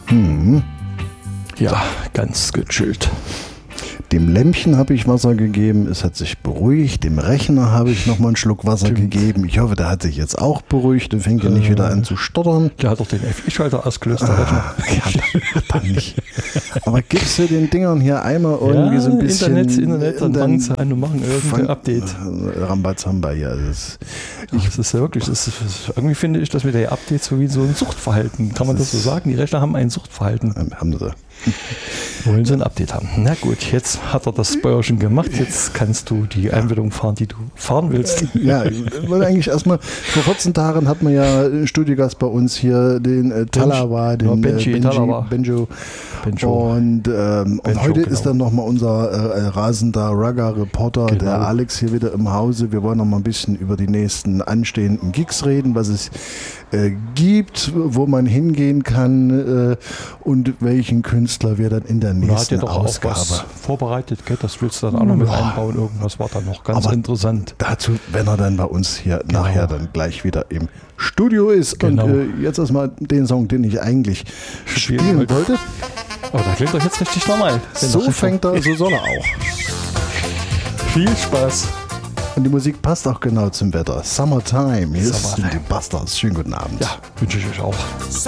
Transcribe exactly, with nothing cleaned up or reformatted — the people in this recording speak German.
Hm. Ja, ganz gechillt. Dem Lämpchen habe ich Wasser gegeben, es hat sich beruhigt. Dem Rechner habe ich nochmal einen Schluck Wasser Stimmt. gegeben. Ich hoffe, der hat sich jetzt auch beruhigt und fängt ja nicht äh, wieder an zu stottern. Der hat doch den F I-Schalter ausgelöst, der Rechner. Ja, dann nicht. Aber gibst du den Dingern hier einmal irgendwie ja, so ein bisschen Internet, Internet, dann fangen sie an und machen irgendein Fang- Update. Rambazamba, ja. Das, Ich, das ist ja wirklich, das ist, irgendwie finde ich, dass mit der Updates so wie so ein Suchtverhalten, kann man das so sagen? Die Rechner haben ein Suchtverhalten. haben sie. Wollen sie ein Update haben. Na gut, jetzt hat er das Bäuerchen gemacht, jetzt kannst du die Einbildung fahren, die du fahren willst. Ja, ich wollte eigentlich erstmal, vor vierzehn Tagen hat man ja Studiogast bei uns hier, den äh, Talawa, den ja, Benji, äh, Benji, Talawa. Benjo. Benjo. Und, ähm, Benjo, und heute genau. ist dann nochmal unser äh, rasender Rugger-Reporter, Genau. der Alex, hier wieder im Hause. Wir wollen noch mal ein bisschen über die nächsten anstehenden Gigs reden, was es äh, gibt, wo man hingehen kann äh, und welchen Künstler wir dann in der Da hat nächsten ihr doch Ausgabe. auch was vorbereitet, gell? Das willst du dann auch noch mit Ja. einbauen. Irgendwas war da noch ganz Aber interessant. Dazu, wenn er dann bei uns hier Genau. nachher dann gleich wieder im Studio ist. Genau. Und äh, jetzt erstmal den Song, den ich eigentlich Spielen spielen wollte. wollte. Aber da klingt doch jetzt richtig normal. Wenn So das- fängt er, so soll er auch. Viel Spaß. Und die Musik passt auch genau zum Wetter. Summertime. Hier Summertime. sind die Bastards. Schönen guten Abend. Ja, wünsche ich euch auch.